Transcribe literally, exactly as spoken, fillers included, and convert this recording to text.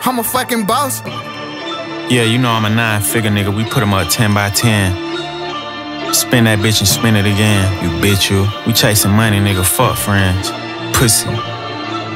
I'm a fucking boss. Yeah, you know I'm a nine-figure nigga. We put him up ten by ten. Spin that bitch and spin it again. You bitch, you. We chasing money, nigga. Fuck friends. Pussy.